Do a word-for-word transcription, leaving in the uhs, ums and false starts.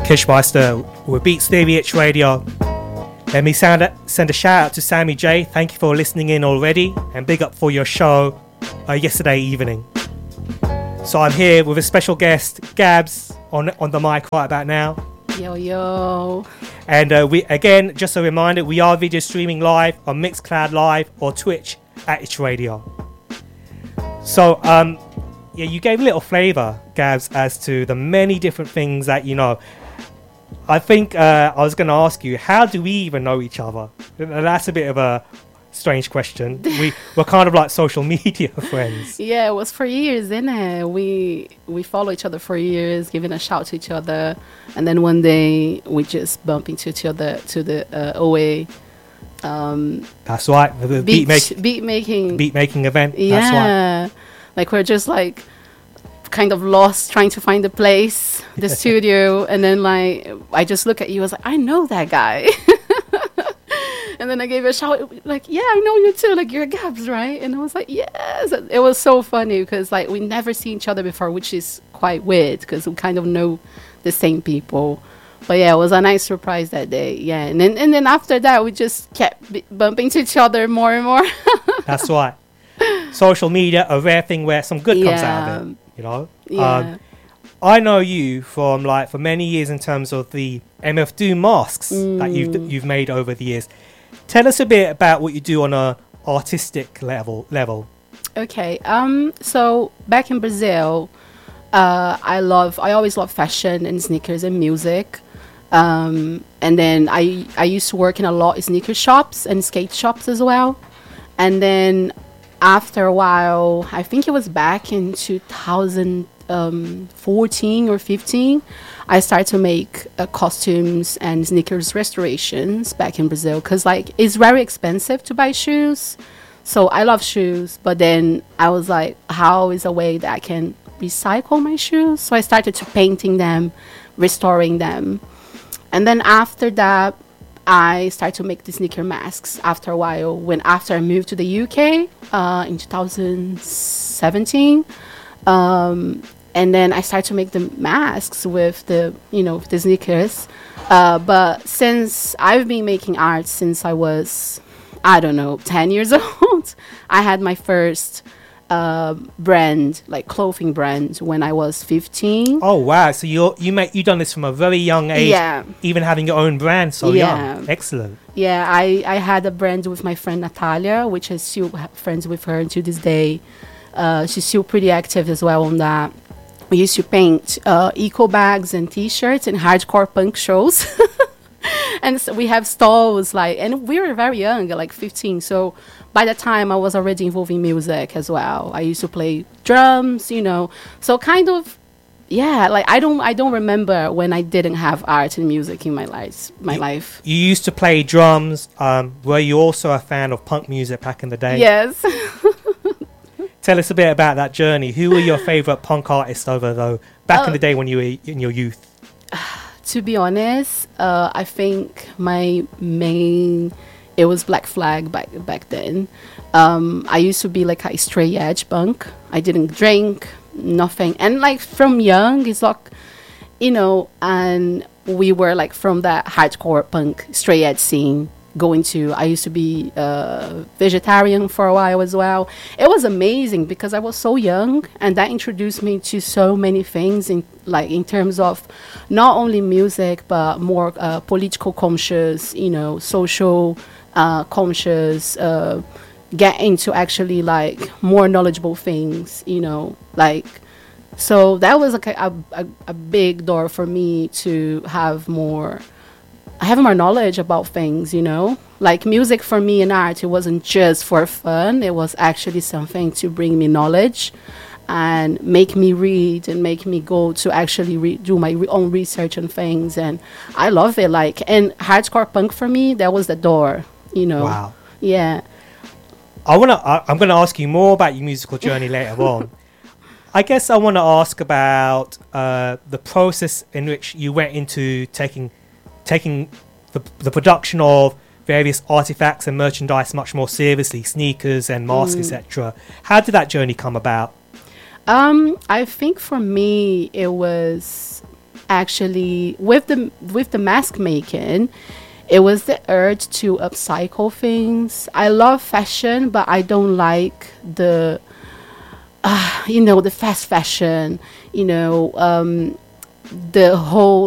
Kishmeister with Beats Theory Itch Radio. Let me sound a, send a shout out to Sammy J. Thank you for listening in already, and big up for your show uh, yesterday evening. So I'm here with a special guest, Gabs, on on the mic right about now. Yo yo. And uh, we again, just a reminder, we are video streaming live on Mixcloud Live or Twitch at Itch Radio. So um, yeah, you gave a little flavour, Gabs, as to the many different things that you know. I think uh, I was going to ask you, how do we even know each other? That's a bit of a strange question. We we're kind of like social media friends. Yeah, it was for years, isn't it? We we follow each other for years, giving a shout to each other, and then one day we just bump into each other to the uh, O A. Um, That's right. The, the beat, beat, make, beat making. Beat making event. Yeah, that's right. Like we're just like kind of lost trying to find the place, the studio, and then like I just look at you, I was like, I know that guy. And then I gave a shout, like, yeah, I know you too, like, you're Gabs, right? And I was like, yes. It was so funny because, like, we never seen each other before, which is quite weird because we kind of know the same people. But yeah, it was a nice surprise that day. Yeah, and then and then after that, we just kept b- bumping into each other more and more. That's right. Social media, a rare thing where some good comes Yeah. out of it, you know? Yeah. Um, I know you from, like, for many years in terms of the M F Doom masks Mm. that you've you've made over the years. Tell us a bit about what you do on a artistic level. Level. Okay. Um. So back in Brazil, uh, I love. I always love fashion and sneakers and music. Um. And then I I used to work in a lot of sneaker shops and skate shops as well. And then after a while, I think it was back in two thousand fourteen or fifteen, I started to make uh, costumes and sneakers restorations back in Brazil because, like, it's very expensive to buy shoes. So I love shoes, but then I was like, how is a way that I can recycle my shoes? So I started to painting them, restoring them. And then after that, I started to make the sneaker masks after a while. When after I moved to the U K uh, in two thousand seventeen, um, and then I started to make the masks with the, you know, the sneakers. Uh, but since I've been making art since I was, I don't know, ten years old, I had my first uh, brand, like clothing brand, when I was fifteen. Oh wow! So you you make you done this from a very young age. Yeah. Even having your own brand so Yeah. young. Excellent. Yeah, I, I had a brand with my friend Natalia, which I still ha- friends with her to this day. Uh, she's still pretty active as well on that. We used to paint uh, eco bags and T-shirts and hardcore punk shows. And so we have stalls, like, and we were very young, like fifteen. So by the time I was already involved in music as well. I used to play drums, you know. So kind of, yeah, like I don't I don't remember when I didn't have art and music in my life. My you, life. You used to play drums. Um, were you also a fan of punk music back in the day? Yes. Tell us a bit about that journey. Who were your favourite punk artists over though back Oh. in the day when you were in your youth? To be honest, uh, I think my main it was Black Flag back back then. Um, I used to be like a straight edge punk. I didn't drink, nothing, and like from young, it's like, you know, and we were like from that hardcore punk straight edge scene. Going to, I used to be uh, vegetarian for a while as well. It was amazing because I was so young, and that introduced me to so many things in like in terms of not only music but more uh, political conscious, you know, social uh, conscious. Uh, get into actually like more knowledgeable things, you know, like. So that was like a, a, a big door for me to have more. I have more knowledge about things, you know, like music for me and art. It wasn't just for fun. It was actually something to bring me knowledge and make me read and make me go to actually re- do my re- own research on things. And I love it. Like, and hardcore punk for me, that was the door, you know. Wow. Yeah. I wanna. I, I'm gonna ask you more about your musical journey later on. I guess I want to ask about uh, the process in which you went into taking. taking the, the production of various artifacts and merchandise much more seriously, sneakers and masks, Mm. et cetera. How did that journey come about? Um, I think for me, it was actually with the with the mask making, it was the urge to upcycle things. I love fashion, but I don't like the uh, you know, the fast fashion, you know, um the whole